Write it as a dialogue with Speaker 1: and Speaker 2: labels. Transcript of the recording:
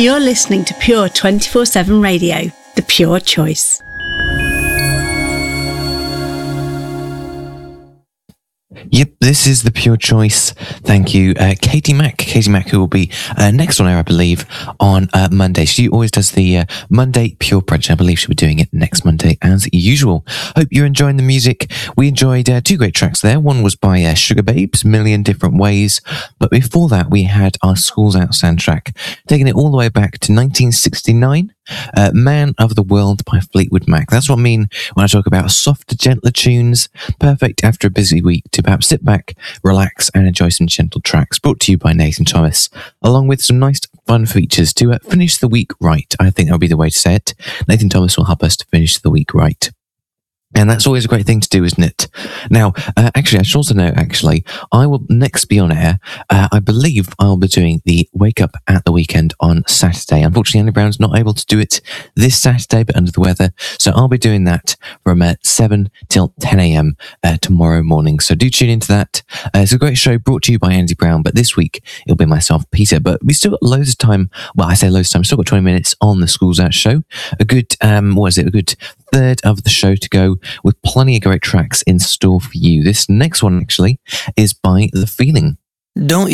Speaker 1: You're listening to Pure 24/7 Radio, the pure choice.
Speaker 2: Yep, this is the Pure Choice. Thank you, Katie Mack. Katie Mack, who will be next on air, I believe, on Monday. She always does the Monday Pure Brunch. I believe she'll be doing it next Monday as usual. Hope you're enjoying the music. We enjoyed two great tracks there. One was by Sugar Babes, Million Different Ways. But before that, we had our Schools Out soundtrack, taking it all the way back to 1969. Man of the World by Fleetwood Mac. That's what I mean when I talk about softer, gentler tunes, perfect after a busy week to perhaps sit back, relax and enjoy some gentle tracks, brought to you by Nathan Thomas, along with some nice fun features to finish the week right. I think that'll be the way to say it. Nathan Thomas will help us to finish the week right. And that's always a great thing to do, isn't it? Now, actually, I should also note, I will next be on air. I believe I'll be doing the Wake Up at the Weekend on Saturday. Unfortunately, Andy Brown's not able to do it this Saturday, but under the weather. So I'll be doing that from 7 till 10 a.m. Tomorrow morning. So do tune into that. It's a great show brought to you by Andy Brown, but this week it'll be myself, Peter. But we've still got loads of time. Well, I say loads of time. We've still got 20 minutes on the Schools Out show. A good, a good third of the show to go, with plenty of great tracks in store for you. This next one actually is by The Feeling.
Speaker 3: Don't